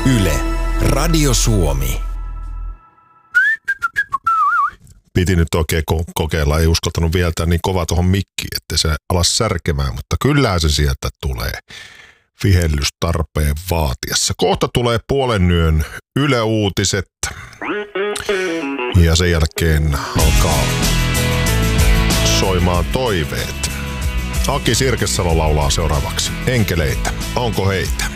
Yle, Radio Suomi. Piti nyt oikein kokeilla, ei uskaltanut vielä niin kova tuohon mikkiin, että se alas särkemään, mutta kyllähän se sieltä tulee vihellystarpeen vaatiessa. Kohta tulee 5:30 Yle Uutiset ja sen jälkeen alkaa soimaan toiveet. Aki Sirkesalo laulaa seuraavaksi. Enkeleitä, onko heitä?